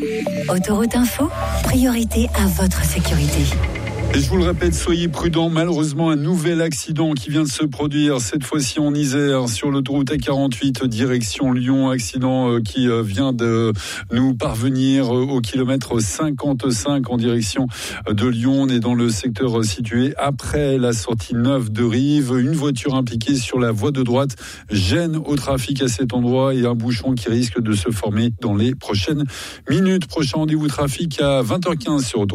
Autoroute Info, priorité à votre sécurité. Et je vous le répète, soyez prudents. Malheureusement, un nouvel accident qui vient de se produire, cette fois-ci en Isère, sur l'autoroute A48, direction Lyon. Accident qui vient de nous parvenir au kilomètre 55 en direction de Lyon. On est dans le secteur situé après la sortie 9 de Rive. Une voiture impliquée sur la voie de droite gêne au trafic à cet endroit et un bouchon qui risque de se former dans les prochaines minutes. Prochain rendez-vous trafic à 20h15 sur